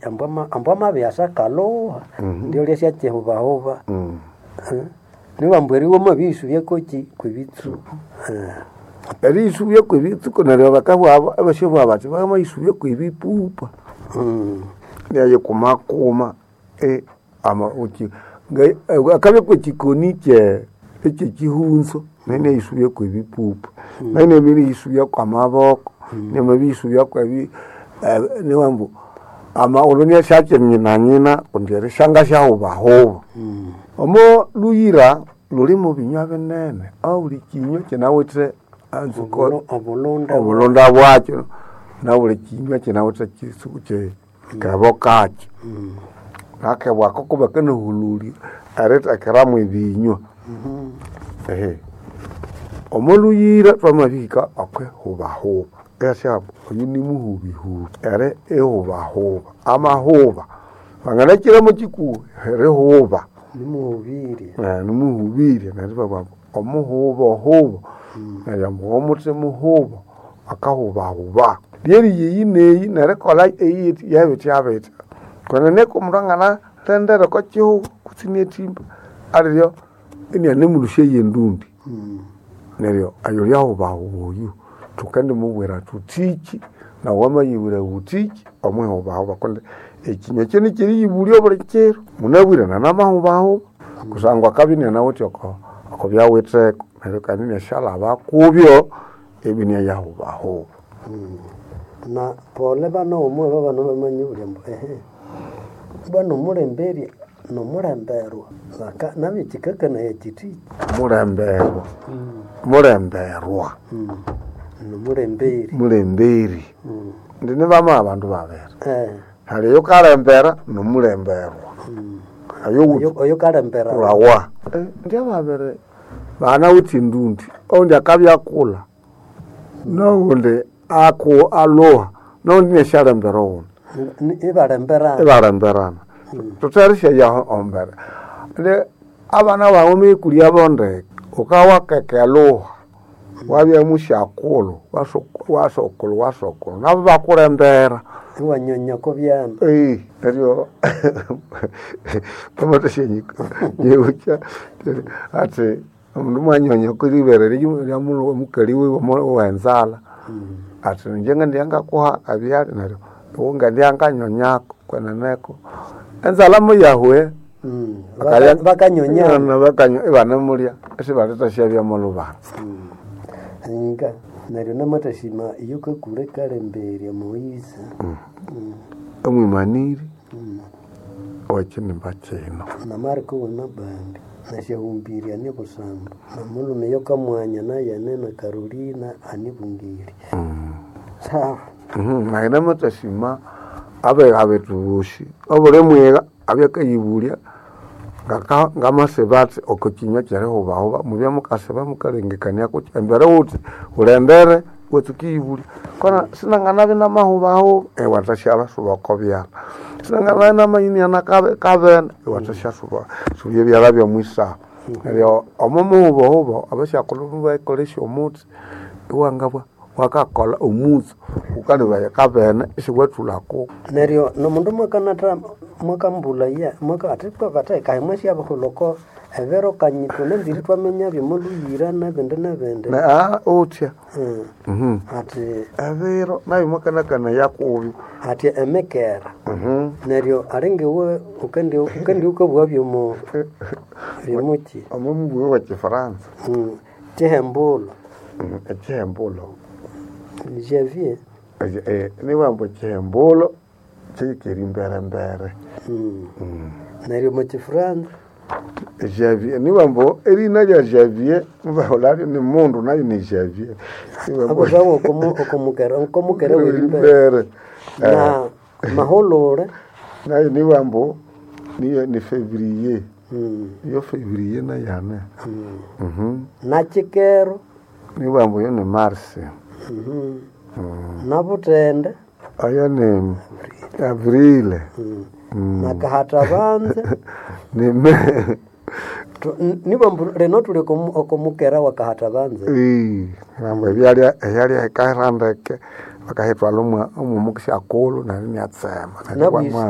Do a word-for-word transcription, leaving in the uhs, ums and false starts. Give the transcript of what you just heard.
ambwa ambwa mabyasa kaloha ndio lesya Jehova hova ni wambweri wo mabisu byekoki kwibitsu ari isubye kwibitsu konareba bakabwa abashobwa bati bama isubye kwibipupa yaye kumakuma e ama uki akabe ko kikoni cye eke kihunzo nene isubye kwibipupa nene miri isubye kwa maboko ne mabisubye kwa bi ne wambu ama olonia shache nyina nyina ondere shanga shaho baho omo luyira luri mu binywa benene awuri kinyo kinawotre azuko obulonda obulonda bwacho na buri kinyo kinawotre kisuke kabokacho ake bwako kuba kana huluri areta karamu ibinywa eh omo luyira twamabika akwe hubaho yashabu yini muhubi hu ere ehoba hoba amahoba bangana kira mu kiku here hoba ni muhubiri eh ni muhubiri na baba omuhoba hoba na yamu omutse muhoba akahoba hoba yeri yine na rekola eyi yabeti yabeti kona ne kumrangana tendera ko chihu kutsine timba ariyo ini anemulushe yendundi neryo ayo yahoba hoyu tukande mubwera tutiki na wama yibura utiki omwe obaho bakonde ekinyo cyene kiri yiburi oburekero munabwira na namaho kusangwa kabine na wote ko akobya wete merekani ne shala bakubyo ebine yaho baho na pole bano omwe baba no bamanyure mbo ehe bano muremberi no muremberwa zaka nabi kikaka na yekiti muremberwa muremberwa no muremberi muremberi ndine bama abantu babera eh hali yo karembera no muremberwa ayo oyo karembera rawa ndia babere bana uti ndundi onde akabya kula no onde ako aloha no ndine sharembera on ibarembera ibarembera tutarisha ya ombera le abana bawo kulia bonde ukawa keke aloha wabya mushakolo wasoko wasokolo wasokolo nabo bakurembera wanyonya ko byana eh ndio kama tashenyika yeucha ate umuntu mwanyonya ko libere ya mulo mukali we wenzala ate njenga ndianga kwa abyari naro unga ndianga nyonyako kwana neko enzala mu yahwe mm bakanyonya na bakanyo ibana mulya esibaleta shabya muluba Nga nari namatashima iyo kakure karembere Moize amwe maniri wakini bacheno na Marko wona bandi na shehumbiri ani kusamba na mulume yoka mwanya na yanena Carolina ani bungiri sawa mhm na namatashima abe abetubushi obore mwega abyakayibulya ngaka ngamasebati okokinya cyareho baho mubya mukaseba mukarengekanya ko embere uti urembere wetukibuli kona sinangana bina maho baho e watashaba suba kobya sinangana na mayini anakabe kaben e watashaba suba suye byarabyo mwisa leo omomo boho abashakulu bayikolesha omuti iwangabwa wakakola omuzi ukali baya kabene isiwetulako neryo nomundu mwakanatra mwakambula ya mwaka atikwa vata kai mwashi abaholoko evero kanyito nendiri twamenya byomuluyira na bende na bende na ah otya mhm ati evero nayo mwakana kana yakubi ati emekera mhm neryo arenge we ukandi ukandi ukabwa byomo byomuki amumbuwe wa Kifaransa mhm tehembulo mhm tehembulo Javier eh ni wambo tehembulo chikiri mbere mbere mhm neryo mu Kifaransa Javier ni wambo eri na ya Javier mbaholari ni mundu nayo ni Javier abo zawo komo komukera komukera mbere na maholore nayo ni wambo ni ni février mhm yo février na yana mhm na chikero ni wambo yo ni mars mhm na butende aya ni avril na kahata banze ni me ni bambu reno tule komukera wa kahata banze eh mambo byali yali kairandeke bakahitwa lumwa umumukisha kolo na ni atsema na